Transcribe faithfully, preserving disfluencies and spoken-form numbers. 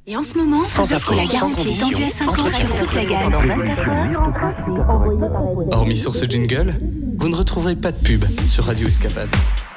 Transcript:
Et en ce moment, sans vous offre la garantie sans d'Enduit cinq ans sur toute la gamme. Hormis sur ce jingle, vous ne retrouverez pas de pub sur Radio Escapade.